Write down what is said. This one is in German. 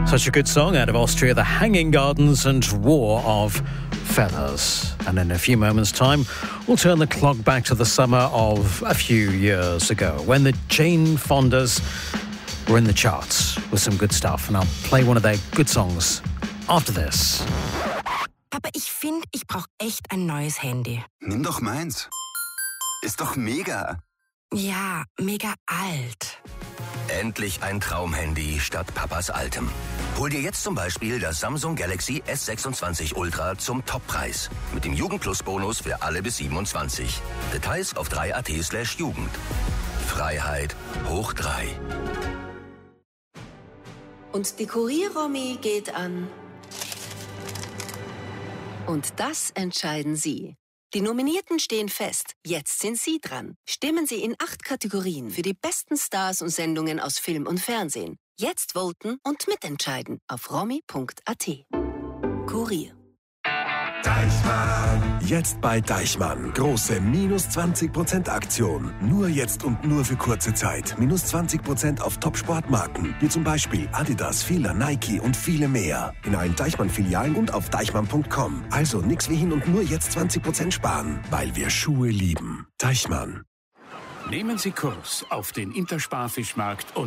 Such a good song out of Austria, The Hanging Gardens and War of Feathers. And in a few moments' time, we'll turn the clock back to the summer of a few years ago, when the Jane Fondas were in the charts with some good stuff. And I'll play one of their good songs after this. Aber ich finde, ich brauche echt ein neues Handy. Nimm doch meins. Ist doch mega. Ja, mega alt. Endlich ein Traumhandy statt Papas altem. Hol dir jetzt zum Beispiel das Samsung Galaxy S26 Ultra zum Toppreis. Mit dem Jugendplus-Bonus für alle bis 27. Details auf 3.at/Jugend. Freiheit hoch 3. Und die Kurier-Romy geht an. Und das entscheiden Sie. Die Nominierten stehen fest. Jetzt sind Sie dran. Stimmen Sie in 8 Kategorien für die besten Stars und Sendungen aus Film und Fernsehen. Jetzt voten und mitentscheiden auf romy.at. Kurier. Deichmann. Jetzt bei Deichmann. Große minus 20% Aktion. Nur jetzt und nur für kurze Zeit. Minus 20% auf Top-Sportmarken. Wie zum Beispiel Adidas, Fila, Nike und viele mehr. In allen Deichmann-Filialen und auf deichmann.com. Also nix wie hin und nur jetzt 20% sparen. Weil wir Schuhe lieben. Deichmann. Nehmen Sie Kurs auf den Interspar-Fischmarkt und